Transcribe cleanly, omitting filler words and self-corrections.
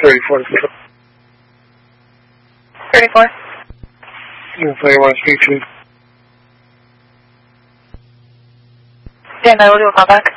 34. 34. Yes, I want to speak to you. Dan, I will do a call back.